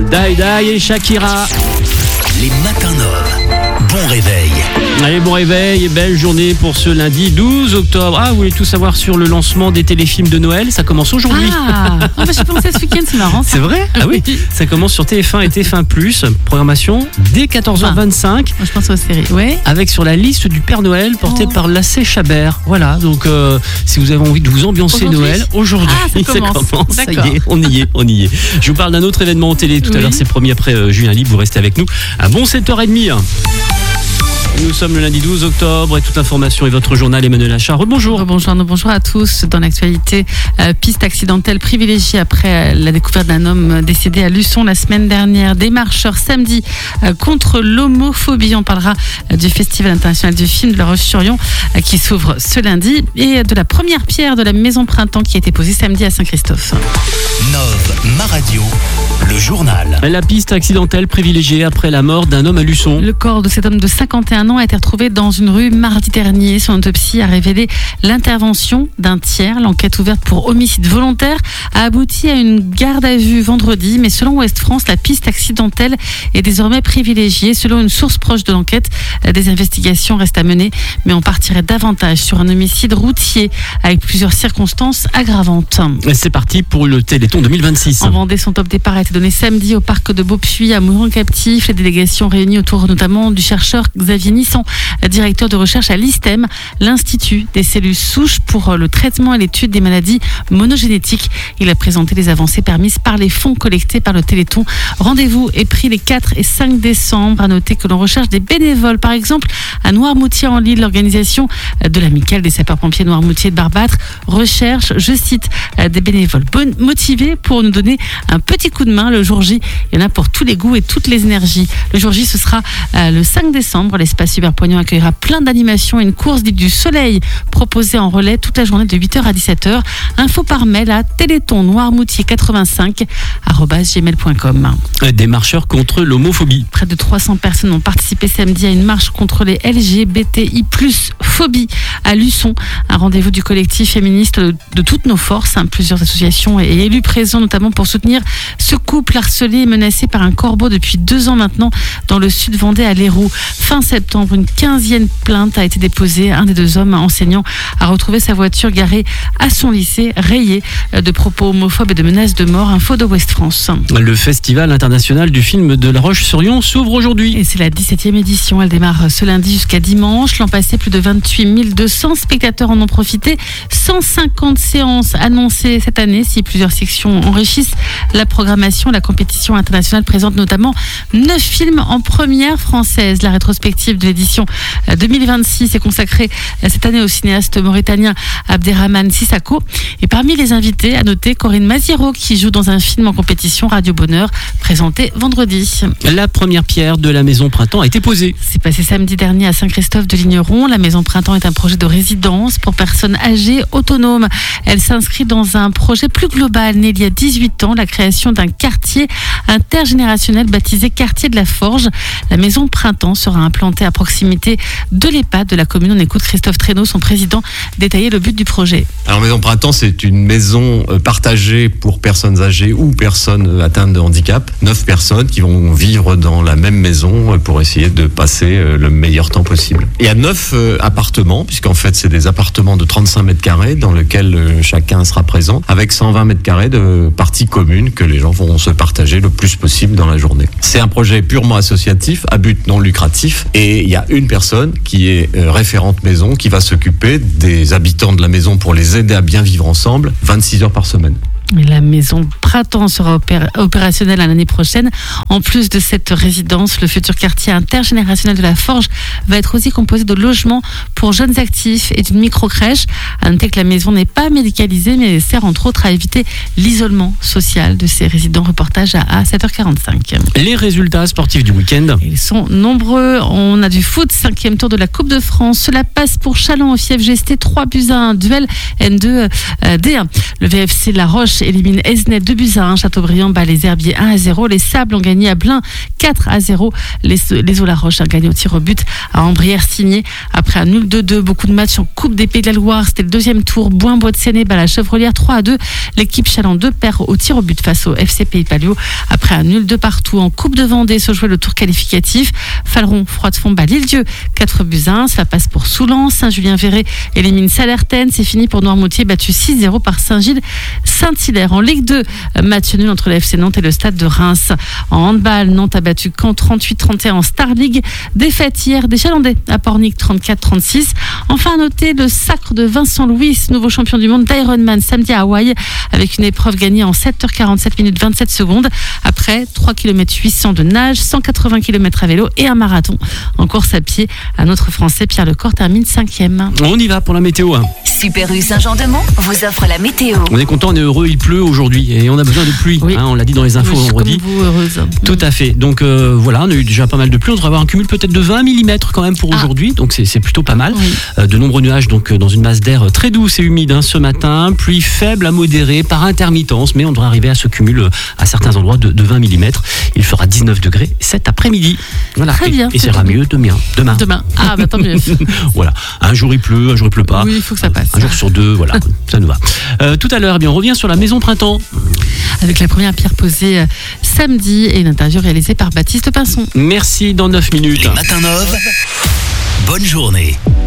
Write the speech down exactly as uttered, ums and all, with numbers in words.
Dai Dai et Shakira. Les matins Nov. Bon réveil. Allez, bon réveil et belle journée pour ce lundi douze octobre. Ah, vous voulez tout savoir sur le lancement des téléfilms de Noël? Ça commence aujourd'hui. Ah, oh bah, j'ai pensé à ce week-end, c'est marrant. Ça. C'est vrai? Ah oui, ça commence sur T F un et T F un plus. Programmation dès quatorze heures vingt-cinq. Moi, je pense aux séries, ouais. Avec sur la liste du Père Noël portée Oh. par Lacey Chabert. Voilà, donc euh, si vous avez envie de vous ambiancer Aujourd'hui Noël, aujourd'hui, Ah, ça commence. Ça y D'accord. est, on y est, on y est. Je vous parle d'un autre événement en télé tout à Oui. l'heure, c'est promis après euh, Julien Libre, vous restez avec nous. Un bon sept heures trente. Nous sommes le lundi douze octobre et toute information et votre journal Emmanuel Achard. Bonjour. Bonjour, bonjour à tous. Dans l'actualité, euh, piste accidentelle privilégiée après euh, la découverte d'un homme décédé à Luçon la semaine dernière. Des marcheurs samedi euh, contre l'homophobie. On parlera euh, du Festival international du film de La Roche-sur-Yon euh, qui s'ouvre ce lundi et de la première pierre de la Maison Printemps qui a été posée samedi à Saint-Christophe. Nov, ma radio, le journal. La piste accidentelle privilégiée après la mort d'un homme à Luçon. Le corps de cet homme de cinquante et un ans a été retrouvé dans une rue mardi dernier. Son autopsie a révélé l'intervention d'un tiers. L'enquête ouverte pour homicide volontaire a abouti à une garde à vue vendredi. Mais selon Ouest France, la piste accidentelle est désormais privilégiée. Selon une source proche de l'enquête, des investigations restent à mener. Mais on partirait davantage sur un homicide routier avec plusieurs circonstances aggravantes. C'est parti pour le Téléthon deux mille vingt-six. En Vendée, son top départ a été donné samedi au parc de Beaupuy à Mouron-Captif. Les délégations réunies autour notamment du chercheur Xavier Nissan, directeur de recherche à l'I S T E M, l'Institut des cellules souches pour le traitement et l'étude des maladies monogénétiques. Il a présenté les avancées permises par les fonds collectés par le Téléthon. Rendez-vous est pris les quatre et cinq décembre. À noter que l'on recherche des bénévoles. Par exemple, à Noirmoutier en Lille, l'organisation de l'Amicale des sapeurs-pompiers Noirmoutier de Barbâtre recherche, je cite, des bénévoles bon- motivés pour nous donner un petit coup de main le jour J. Il y en a pour tous les goûts et toutes les énergies. Le jour J, ce sera euh, le cinq décembre. L'espace Super-Poignant accueillera plein d'animations et une course dite du soleil proposée en relais toute la journée de huit heures à dix-sept heures. Info par mail à téléthon noirmoutier quatre-vingt-cinq arobase gmail point com. Des marcheurs contre l'homophobie. Près de trois cents personnes ont participé samedi à une marche contre les L G B T I plus, phobie à Luçon. Un rendez-vous du collectif féministe de, de toutes nos forces. Hein. Plusieurs associations et élus présents notamment pour soutenir ce couple harcelé et menacé par un corbeau depuis deux ans maintenant dans le sud Vendée à l'Héroux. Fin septembre, une quinzième plainte a été déposée. Un des deux hommes enseignants a retrouvé sa voiture garée à son lycée, rayée de propos homophobes et de menaces de mort. Info de Ouest France. Le Festival international du film de La Roche-sur-Yon s'ouvre aujourd'hui. Et c'est la dix-septième édition. Elle démarre ce lundi jusqu'à dimanche. L'an passé, plus de vingt-huit mille deux cents spectateurs en ont profité. cent cinquante séances annoncées cette année. Si plusieurs sections enrichissent la programmation, la compétition internationale présente notamment neuf films en première française. La rétrospective de l'édition deux mille vingt-six est consacrée cette année au cinéaste mauritanien Abderrahmane Sissako. Et parmi les invités, à noter Corinne Maziero qui joue dans un film en compétition Radio Bonheur présenté vendredi. La première pierre de la Maison Printemps a été posée. C'est passé samedi dernier à Saint-Christophe de Ligneron. La Maison Printemps est un projet de résidence pour personnes âgées autonomes. Elle s'inscrit dans un projet plus global né il y a dix-huit ans, la création d'un quartier intergénérationnel baptisé Quartier de la Forge. La Maison Printemps sera implantée à proximité de l'EHPAD de la commune. On écoute Christophe Traîneau, son président, détailler le but du projet. Alors Maison Printemps, c'est une maison euh, partagée pour personnes âgées ou personnes atteintes de handicap. Neuf personnes qui vont vivre dans la même maison euh, pour essayer de passer euh, le meilleur temps possible. Il y a neuf euh, appartements, puisqu'en fait c'est des appartements de trente-cinq mètres carrés dans lesquels euh, chacun sera présent, avec cent vingt mètres carrés de parties communes que les gens vont se partager le plus possible dans la journée. C'est un projet purement associatif, à but non lucratif, et il y a une personne qui est euh, référente maison, qui va s'occuper des habitants de la maison pour les aider à bien vivre ensemble, vingt-six heures par semaine. La Maison Printemps sera opér- opérationnelle l'année prochaine. En plus de cette résidence, le futur quartier intergénérationnel de la Forge va être aussi composé de logements pour jeunes actifs et d'une micro-crèche. À noter que la maison n'est pas médicalisée, mais sert entre autres à éviter l'isolement social de ses résidents. Reportage à sept heures quarante-cinq. Les résultats sportifs du week-end. Ils sont nombreux. On a du foot, cinquième tour de la Coupe de France. Cela passe pour Châlons au F F G S T, trois buts à un, duel N deux euh, D un. Le V F C La Roche Auch élimine Esnay deux buts à un. Châteaubriand bat les Herbiers un à zéro. Les Sables ont gagné à Blain quatre à zéro. Les, les Eaux-la-Roche ont gagné au tir au but à Ambrières-Signé. Après un nul deux deux, beaucoup de matchs en Coupe des Pays de la Loire. C'était le deuxième tour. Bois-Bois-de-Séné bat la Chevrolière trois à deux. L'équipe Chaland deux perd au tir au but face au F C Pays Palio. Après un nul de partout en Coupe de Vendée, se jouait le tour qualificatif. Faleron, Froidefond bat l'Île-Dieu quatre buts à un. Ça passe pour Soulan. Saint-Julien-Véret élimine Salertaine. C'est fini pour Noirmoutier, battu six zéro par Saint-Gilles-Saint-Hilaire. En Ligue deux, match nul entre le F C Nantes et le Stade de Reims. En handball, Nantes a battu Caen trente-huit trente et un en Star League. Défaite hier des Chalandais à Pornic trente-quatre trente-six. Enfin à noter le sacre de Vincent Louis, nouveau champion du monde d'Ironman samedi à Hawaï, avec une épreuve gagnée en sept heures quarante-sept minutes vingt-sept secondes après trois kilomètres huit cents de nage, cent quatre-vingts kilomètres à vélo et un marathon en course à pied. Un autre Français, Pierre Lecor, termine cinquième. On y va pour la météo. Hein. Super U Saint-Jean-de-Mont vous offre la météo. On est content, on est heureux, il pleut aujourd'hui et on a besoin de pluie. Oui. Hein, on l'a dit dans les infos Oui, je suis vendredi. comme vous, heureuse. Tout à fait. Donc euh, voilà, on a eu déjà pas mal de pluie. On devrait avoir un cumul peut-être de vingt millimètres quand même pour Ah. aujourd'hui. Donc c'est, c'est plutôt pas mal. Oui. Euh, de nombreux nuages donc euh, dans une masse d'air très douce et humide hein, ce matin. Pluie faible à modérée par intermittence, mais on devrait arriver à ce cumul euh, à certains endroits de, de vingt millimètres. Il fera dix-neuf degrés cet après-midi. Voilà. Très Et- bien, Et, c'est ça ira tout. mieux demain. Demain. Demain. Ah, bah tant mieux. Voilà. Un jour il pleut, un jour il pleut pas. Oui, il faut que ça passe. Un jour sur deux, voilà. Ça nous va. Euh, tout à l'heure, eh bien, on revient sur la maison printemps. Avec la première pierre posée euh, samedi et une interview réalisée par Baptiste Pinson. Merci dans neuf minutes. Les matins Nove, bonne journée.